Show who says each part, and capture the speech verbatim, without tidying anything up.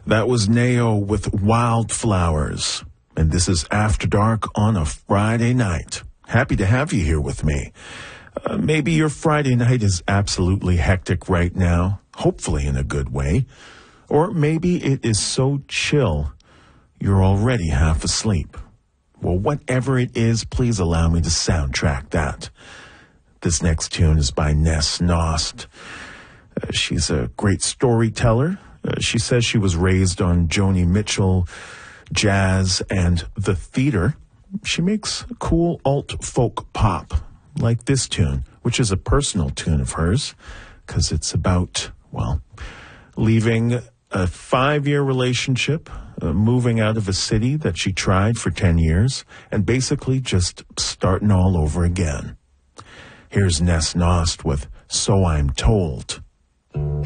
Speaker 1: That was Nao with Wildflowers. And this is After Dark on a Friday night. Happy to have you here with me. Uh, maybe your Friday night is absolutely hectic right now, hopefully in a good way. Or maybe it is so chill you're already half asleep. Well, whatever it is, please allow me to soundtrack that. This next tune is by Ness Nost. Uh, she's a great storyteller. Uh, she says she was raised on Joni Mitchell, jazz, and the theater. She makes cool alt-folk pop, like this tune, which is a personal tune of hers, because it's about, well, leaving a five-year relationship, uh, moving out of a city that she tried for ten years, and basically just starting all over again. Here's Ness Nost with So I'm Told.